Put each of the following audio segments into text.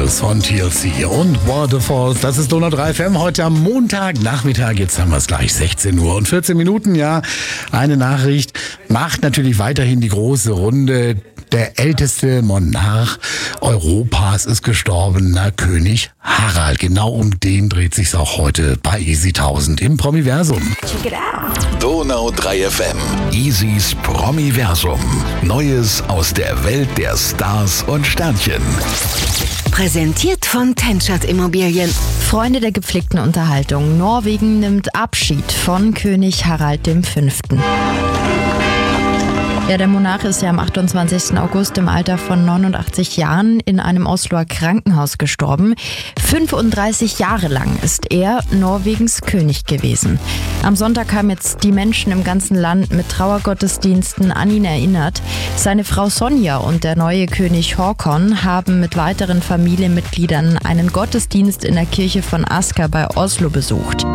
Angels von TLC und Waterfalls. Das ist Donau 3 FM heute am Montagnachmittag. Jetzt haben wir es gleich 16 Uhr und 14 Minuten. Ja, eine Nachricht macht natürlich weiterhin die große Runde. Der älteste Monarch Europas ist gestorben, König Harald. Genau um den dreht sich's auch heute bei Easy 1000 im Promiversum. Donau 3 FM. Easys Promiversum. Neues aus der Welt der Stars und Sternchen. Präsentiert von Tenschert Immobilien. Freunde der gepflegten Unterhaltung. Norwegen nimmt Abschied von König Harald V. Ja, der Monarch ist ja am 28. August im Alter von 89 Jahren in einem Osloer Krankenhaus gestorben. 35 Jahre lang ist er Norwegens König gewesen. Am Sonntag haben jetzt die Menschen im ganzen Land mit Trauergottesdiensten an ihn erinnert. Seine Frau Sonja und der neue König Håkon haben mit weiteren Familienmitgliedern einen Gottesdienst in der Kirche von Asker bei Oslo besucht.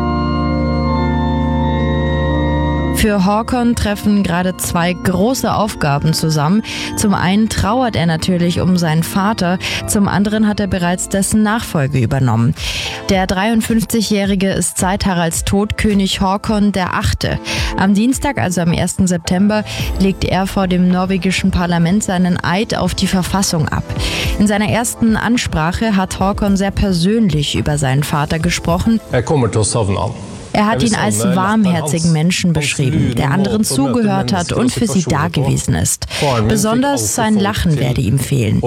Für Håkon treffen gerade zwei große Aufgaben zusammen. Zum einen trauert er natürlich um seinen Vater, zum anderen hat er bereits dessen Nachfolge übernommen. Der 53-Jährige ist seit Haralds Tod König Håkon VIII. Am Dienstag, also am 1. September, legt er vor dem norwegischen Parlament seinen Eid auf die Verfassung ab. In seiner ersten Ansprache hat Håkon sehr persönlich über seinen Vater gesprochen. Er hat ihn als warmherzigen Menschen beschrieben, der anderen zugehört hat und für sie da gewesen ist. Besonders sein Lachen werde ihm fehlen.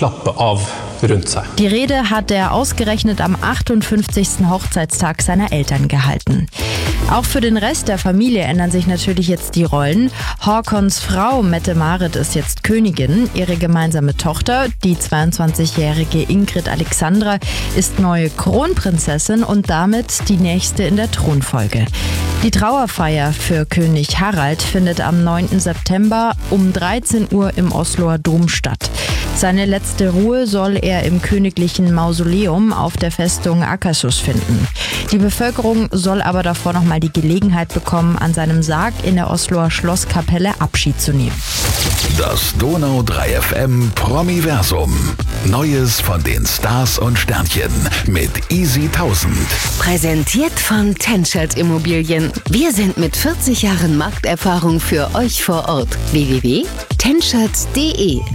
Die Rede hat er ausgerechnet am 58. Hochzeitstag seiner Eltern gehalten. Auch für den Rest der Familie ändern sich natürlich jetzt die Rollen. Håkons Frau Mette-Marit ist jetzt Königin. Ihre gemeinsame Tochter, die 22-jährige Ingrid Alexandra, ist neue Kronprinzessin und damit die nächste in der Thronfolge. Die Trauerfeier für König Harald findet am 9. September um 13 Uhr im Osloer Dom statt. Seine letzte Ruhe soll er im königlichen Mausoleum auf der Festung Akershus finden. Die Bevölkerung soll aber davor noch mal die Gelegenheit bekommen, an seinem Sarg in der Osloer Schlosskapelle Abschied zu nehmen. Das Donau 3 FM Promiversum. Neues von den Stars und Sternchen mit Easy 1000. Präsentiert von Tenschert Immobilien. Wir sind mit 40 Jahren Markterfahrung für euch vor Ort. www.tenschert.de